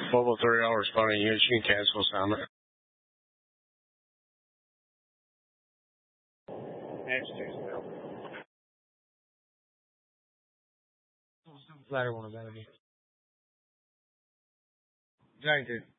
Mobile 3-hour responding units, you can cancel assignment. Next Tuesday. Latter one about it. Thank you.